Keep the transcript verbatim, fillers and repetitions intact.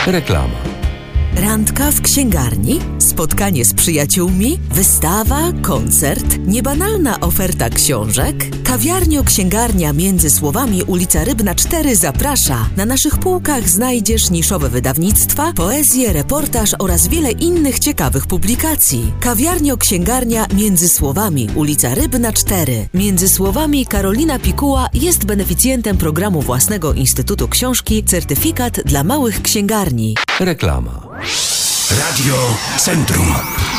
Reklama. Randka w księgarni, spotkanie z przyjaciółmi, wystawa, koncert, niebanalna oferta książek. Kawiarnio-księgarnia Między Słowami, ulica Rybna cztery zaprasza. Na naszych półkach znajdziesz niszowe wydawnictwa, poezję, reportaż oraz wiele innych ciekawych publikacji. Kawiarnio-księgarnia Między Słowami, ulica Rybna cztery. Między Słowami Karolina Pikuła jest beneficjentem programu własnego Instytutu Książki Certyfikat dla małych księgarni. Reklama. Radio Centrum.